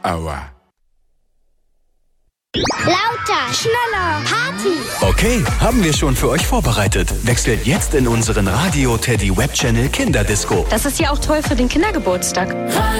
Aua. Lauter, schneller, Party. Okay, haben wir schon für euch vorbereitet. Wechselt jetzt in unseren Radio Teddy Webchannel Kinderdisco. Das ist ja auch toll für den Kindergeburtstag.